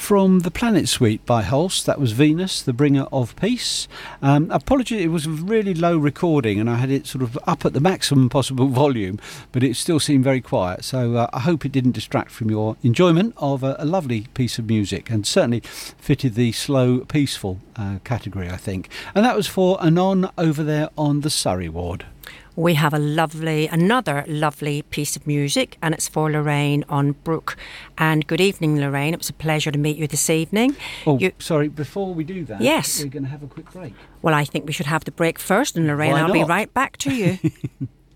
from the Planet Suite by Holst. That was Venus, the Bringer of Peace. Apologies, it was a really low recording and I had it sort of up at the maximum possible volume, but it still seemed very quiet. So I hope it didn't distract from your enjoyment of a lovely piece of music, and certainly fitted the slow, peaceful category, I think. And that was for Anon over there on the Surrey ward. We have another lovely piece of music, and it's for Lorraine on Brook. And good evening, Lorraine. It was a pleasure to meet you this evening. Sorry, before we do that, yes, we're going to have a quick break. Well, I think we should have the break first, and Lorraine, I'll be right back to you.